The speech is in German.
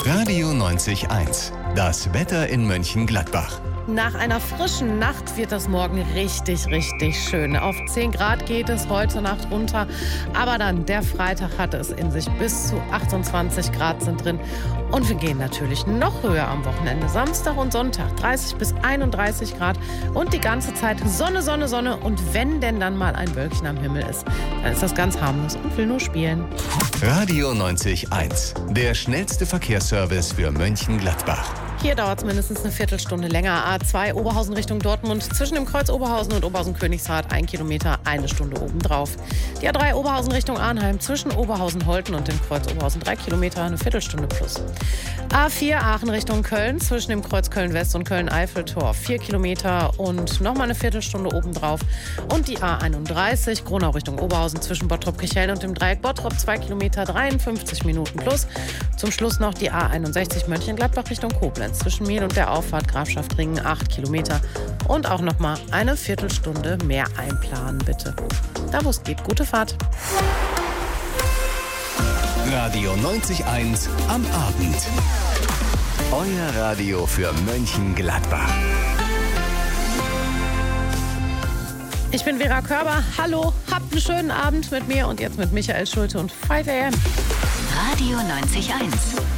Radio 90.1. Das Wetter in Mönchengladbach. Nach einer frischen Nacht wird das morgen richtig, richtig schön. Auf 10 Grad geht es heute Nacht runter. Aber dann, der Freitag hat es in sich. Bis zu 28 Grad sind drin. Und wir gehen natürlich noch höher am Wochenende. Samstag und Sonntag 30 bis 31 Grad. Und die ganze Zeit Sonne, Sonne, Sonne. Und wenn denn dann mal ein Wölkchen am Himmel ist, dann ist das ganz harmlos und will nur spielen. Radio 90.1. Der schnellste Verkehrsservice für Mönchengladbach. Hier dauert es mindestens eine Viertelstunde länger. A2 Oberhausen Richtung Dortmund. Zwischen dem Kreuz Oberhausen und Oberhausen-Königshardt 1 Kilometer, 1 Stunde obendrauf. Die A3 Oberhausen Richtung Arnheim. Zwischen Oberhausen-Holten und dem Kreuz Oberhausen 3 Kilometer, eine Viertelstunde plus. A4 Aachen Richtung Köln. Zwischen dem Kreuz Köln-West und Köln-Eiffeltor 4 Kilometer und nochmal eine Viertelstunde obendrauf. Und die A31 Gronau Richtung Oberhausen. Zwischen Bottrop-Kirchhellen und dem Dreieck Bottrop 2 Kilometer, 53 Minuten plus. Zum Schluss noch die A61 Mönchengladbach Richtung Koblenz. Zwischen Miel und der Auffahrt Grafschaft-Ringen 8 Kilometer. Und auch nochmal eine Viertelstunde mehr einplanen, bitte. Da wo es geht, gute Fahrt. Radio 90.1 am Abend. Euer Radio für Mönchengladbach. Ich bin Vera Körber. Hallo, habt einen schönen Abend mit mir und jetzt mit Michael Schulte und 5 AM. Radio 90.1.